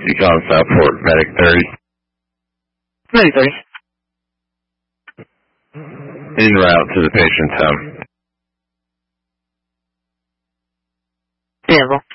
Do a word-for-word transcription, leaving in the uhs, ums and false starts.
You call Southport, Medic thirty. Medic thirty. En route to the patient's home. Beautiful.